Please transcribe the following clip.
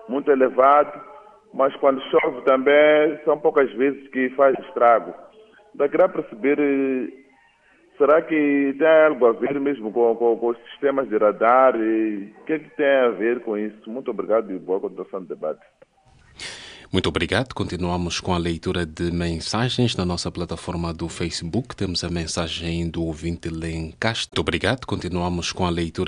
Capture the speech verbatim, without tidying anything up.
muito elevado, mas quando chove também são poucas vezes que faz estrago. Então, queria perceber, eh, será que tem algo a ver mesmo com, com, com os sistemas de radar? E o que é que tem a ver com isso? Muito obrigado e boa continuação do debate. Muito obrigado. Continuamos com a leitura de mensagens na nossa plataforma do Facebook. Temos a mensagem do ouvinte Lencastre. Muito obrigado. Continuamos com a leitura